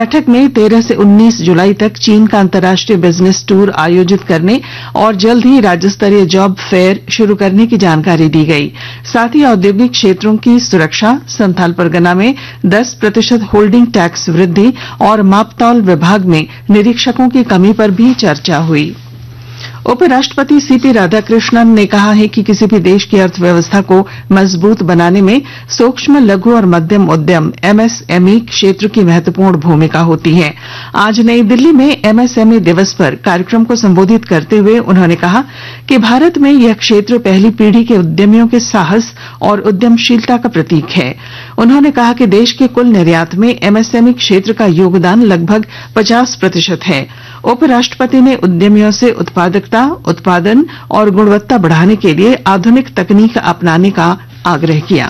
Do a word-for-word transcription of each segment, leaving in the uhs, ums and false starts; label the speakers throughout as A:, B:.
A: बैठक में तेरह से उन्नीस जुलाई तक चीन का अंतर्राष्ट्रीय बिजनेस टूर आयोजित करने और जल्द ही राज्य स्तरीय जॉब फेयर शुरू करने की जानकारी दी गई। साथ ही औद्योगिक क्षेत्रों की सुरक्षा, संथाल परगना में दस प्रतिशत होल्डिंग टैक्स वृद्धि और मापतौल विभाग में निरीक्षकों की कमी पर भी चर्चा हुई। उपराष्ट्रपति सीपी राधाकृष्णन ने कहा है कि किसी भी देश की अर्थव्यवस्था को मजबूत बनाने में सूक्ष्म, लघु और मध्यम उद्यम एमएसएमई क्षेत्र की महत्वपूर्ण भूमिका होती है। आज नई दिल्ली में एमएसएमई दिवस पर कार्यक्रम को संबोधित करते हुए उन्होंने कहा कि भारत में यह क्षेत्र पहली पीढ़ी के उद्यमियों के साहस और उद्यमशीलता का प्रतीक है। उन्होंने कहा कि देश के कुल निर्यात में एमएसएमई क्षेत्र का योगदान लगभग पचास प्रतिशत है। उपराष्ट्रपति ने उद्यमियों से उत्पादकता, उत्पादन और गुणवत्ता बढ़ाने के लिए आधुनिक तकनीक अपनाने का आग्रह किया।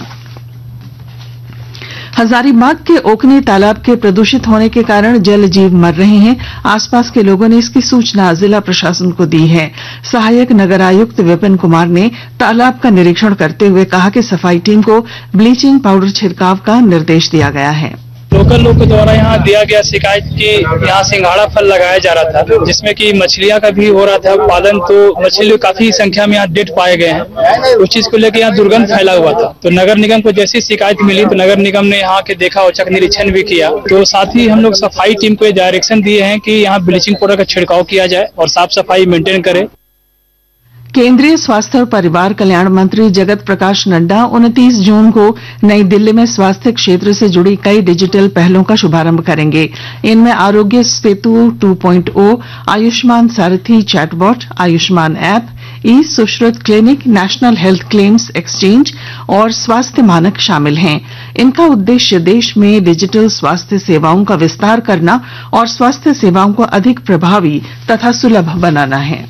A: हजारीबाग के ओकनी तालाब के प्रदूषित होने के कारण जल जीव मर रहे हैं। आसपास के लोगों ने इसकी सूचना जिला प्रशासन को दी है। सहायक नगर आयुक्त विपिन कुमार ने तालाब का निरीक्षण करते हुए कहा कि सफाई टीम को ब्लीचिंग पाउडर छिड़काव का निर्देश दिया गया है।
B: लोकल लोग के द्वारा यहाँ दिया गया शिकायत कि यहाँ सिंघाड़ा फल लगाया जा रहा था, जिसमें कि मछलियाँ का भी हो रहा था उत्पादन, तो मछली काफी संख्या में यहाँ डेड पाए गए हैं। उस चीज को लेकर यहाँ दुर्गंध फैला हुआ था, तो नगर निगम को जैसी शिकायत मिली तो नगर निगम ने यहाँ के देखा, औचक निरीक्षण भी किया। तो साथ ही हम लोग सफाई टीम को डायरेक्शन दिए हैं कि यहाँ ब्लीचिंग पाउडर का छिड़काव किया जाए और साफ सफाई मेंटेन करे।
A: केंद्रीय स्वास्थ्य और परिवार कल्याण मंत्री जगत प्रकाश नड्डा उनतीस जून को नई दिल्ली में स्वास्थ्य क्षेत्र से जुड़ी कई डिजिटल पहलों का शुभारंभ करेंगे। इनमें आरोग्य सेतु टू पॉइंट ओ, आयुष्मान सारथी चैटबॉट, आयुष्मान ऐप, ई Sushruta clinic, national health claims exchange और स्वास्थ्य मानक शामिल हैं। इनका उद्देश्य देश में डिजिटल स्वास्थ्य सेवाओं का विस्तार करना और स्वास्थ्य सेवाओं को अधिक प्रभावी तथा सुलभ बनाना है।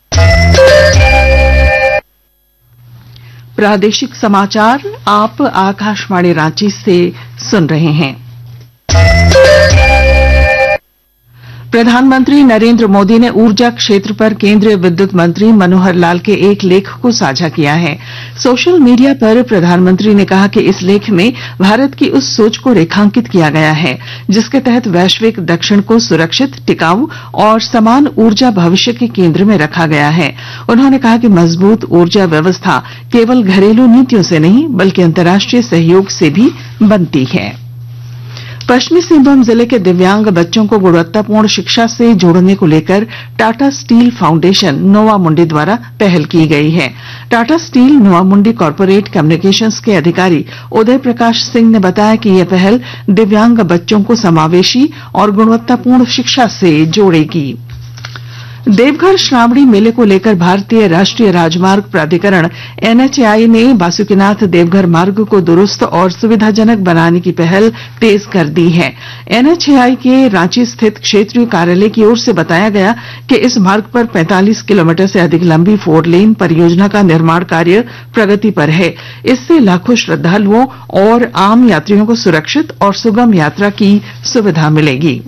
A: प्रादेशिक समाचार आप आकाशवाणी रांची से सुन रहे हैं। प्रधानमंत्री नरेंद्र मोदी ने ऊर्जा क्षेत्र पर केंद्रीय विद्युत मंत्री मनोहर लाल के एक लेख को साझा किया है। सोशल मीडिया पर प्रधानमंत्री ने कहा कि इस लेख में भारत की उस सोच को रेखांकित किया गया है जिसके तहत वैश्विक दक्षिण को सुरक्षित, टिकाऊ और समान ऊर्जा भविष्य के केंद्र में रखा गया है। उन्होंने कहा कि मजबूत ऊर्जा व्यवस्था केवल घरेलू नीतियों से नहीं बल्कि अंतर्राष्ट्रीय सहयोग से भी बनती है। पश्चिमी सिंहभूम जिले के दिव्यांग बच्चों को गुणवत्तापूर्ण शिक्षा से जोड़ने को लेकर टाटा स्टील फाउंडेशन नोवा मुंडी द्वारा पहल की गई है। टाटा स्टील नोवा मुंडी कॉरपोरेट कम्युनिकेशंस के अधिकारी उदय प्रकाश सिंह ने बताया कि यह पहल दिव्यांग बच्चों को समावेशी और गुणवत्तापूर्ण शिक्षा से जोड़ेगी। देवघर श्रावणी मेले को लेकर भारतीय राष्ट्रीय राजमार्ग प्राधिकरण एनएचएआई ने बासुकीनाथ देवघर मार्ग को दुरुस्त और सुविधाजनक बनाने की पहल तेज कर दी है। एनएचएआई के रांची स्थित क्षेत्रीय कार्यालय की ओर से बताया गया कि इस मार्ग पर पैंतालीस किलोमीटर से अधिक लंबी फोर लेन परियोजना का निर्माण कार्य प्रगति पर है। इससे लाखों श्रद्धालुओं और आम यात्रियों को सुरक्षित और सुगम यात्रा की सुविधा मिलेगी।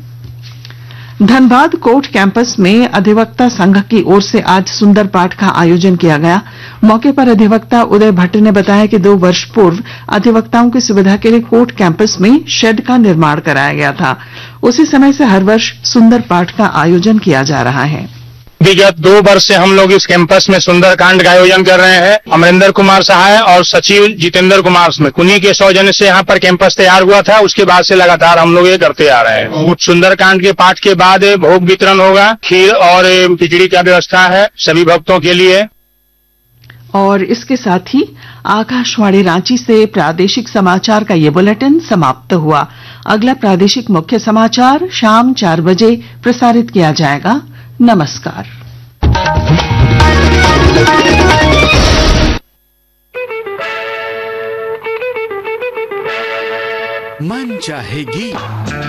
A: धनबाद कोर्ट कैंपस में अधिवक्ता संघ की ओर से आज सुंदर पाठ का आयोजन किया गया। मौके पर अधिवक्ता उदय भट्ट ने बताया कि दो वर्ष पूर्व अधिवक्ताओं की सुविधा के लिए कोर्ट कैंपस में शेड का निर्माण कराया गया था। उसी समय से हर वर्ष सुंदर पाठ का आयोजन किया जा रहा है।
C: विगत दो वर्ष से हम लोग इस कैंपस में सुंदरकांड का आयोजन कर रहे हैं। अमरिंदर कुमार सहाय और सचिव जितेंद्र कुमार स्मिथ, उन्हीं के सौजन्य से यहाँ पर कैंपस तैयार हुआ था। उसके बाद से लगातार हम लोग ये करते आ रहे हैं। सुंदरकांड के पाठ के बाद भोग वितरण होगा, खीर और खिचड़ी का व्यवस्था है सभी भक्तों के लिए।
A: और इसके साथ ही आकाशवाणी रांची से प्रादेशिक समाचार का ये बुलेटिन समाप्त हुआ। अगला प्रादेशिक मुख्य समाचार शाम चार बजे प्रसारित किया जाएगा। नमस्कार।
D: मन चाहेगी